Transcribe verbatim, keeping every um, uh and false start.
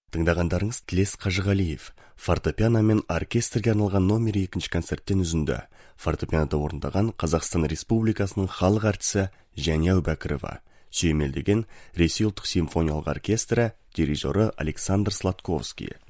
Тыңдағандарыңыз Тілес Қажығалиев. Фортепиано мен оркестрге арналған номер екінші концерттен үзінді. Фортепианода орындаған Қазақстан Республикасының халық әртісі Жәния Әубәкірова. Сүйемелдеген Ресей ұлттық симфониялық оркестрі, дирижері Александр Сладковский.